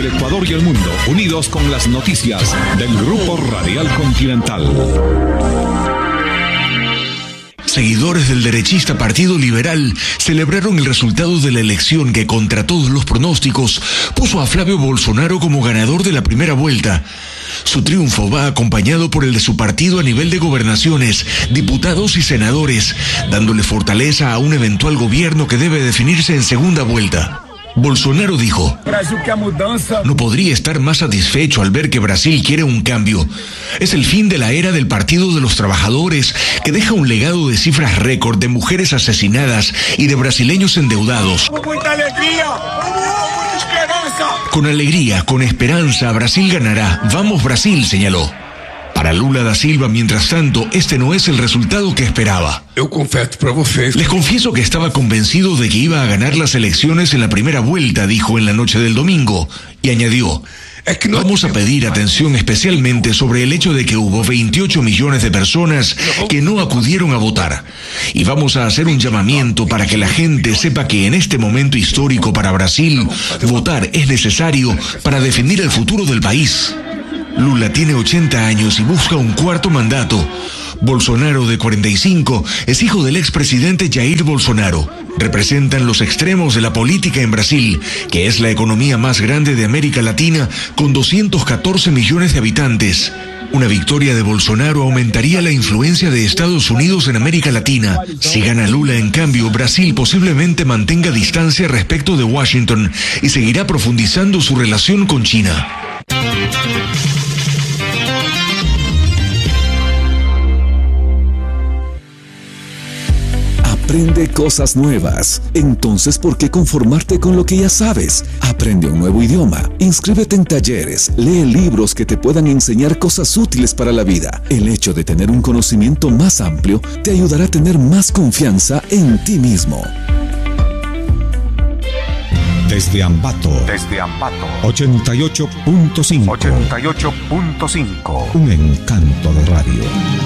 el Ecuador y el mundo, unidos con las noticias del Grupo Radial Continental. Seguidores del derechista Partido Liberal celebraron el resultado de la elección que, contra todos los pronósticos, puso a Flavio Bolsonaro como ganador de la primera vuelta. Su triunfo va acompañado por el de su partido a nivel de gobernaciones, diputados y senadores, dándole fortaleza a un eventual gobierno que debe definirse en segunda vuelta. Bolsonaro dijo: no podría estar más satisfecho al ver que Brasil quiere un cambio. Es el fin de la era del Partido de los Trabajadores, que deja un legado de cifras récord de mujeres asesinadas y de brasileños endeudados. Con alegría, con esperanza, Brasil ganará. Vamos Brasil, señaló. Para Lula da Silva, mientras tanto, este no es el resultado que esperaba. Les confieso que estaba convencido de que iba a ganar las elecciones en la primera vuelta, dijo en la noche del domingo, y añadió: vamos a pedir atención especialmente sobre el hecho de que hubo 28 millones de personas que no acudieron a votar. Y vamos a hacer un llamamiento para que la gente sepa que en este momento histórico para Brasil, votar es necesario para definir el futuro del país. Lula tiene 80 años y busca un cuarto mandato. Bolsonaro, de 45, es hijo del expresidente Jair Bolsonaro. Representan los extremos de la política en Brasil, que es la economía más grande de América Latina, con 214 millones de habitantes. Una victoria de Bolsonaro aumentaría la influencia de Estados Unidos en América Latina. Si gana Lula, en cambio, Brasil posiblemente mantenga distancia respecto de Washington y seguirá profundizando su relación con China. Aprende cosas nuevas. Entonces, ¿por qué conformarte con lo que ya sabes? Aprende un nuevo idioma, inscríbete en talleres, lee libros que te puedan enseñar cosas útiles para la vida. El hecho de tener un conocimiento más amplio te ayudará a tener más confianza en ti mismo. Desde Ambato. 88.5. Un encanto de radio.